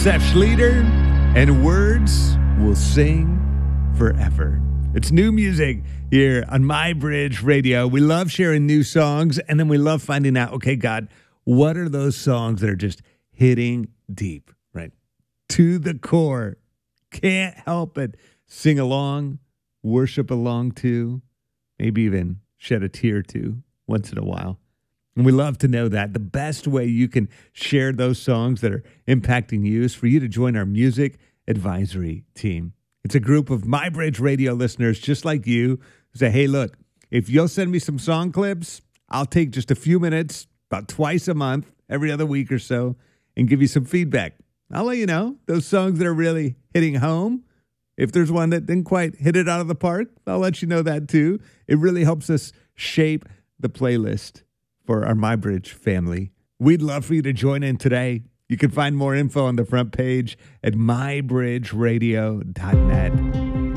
Seth Schleter, and Words Will Sing Forever. It's new music here on My Bridge Radio. We love sharing new songs, and then we love finding out, okay, God, what are those songs that are just hitting deep, right? To the core. Can't help but sing along, worship along to, maybe even shed a tear to once in a while. And we love to know that. The best way you can share those songs that are impacting you is for you to join our music advisory team. It's a group of My Bridge Radio listeners just like you who say, hey, look, if you'll send me some song clips, I'll take just a few minutes, about twice a month, every other week or so, and give you some feedback. I'll let you know those songs that are really hitting home. If there's one that didn't quite hit it out of the park, I'll let you know that too. It really helps us shape the playlist for our My Bridge family. We'd love for you to join in today. You can find more info on the front page at mybridgeradio.net.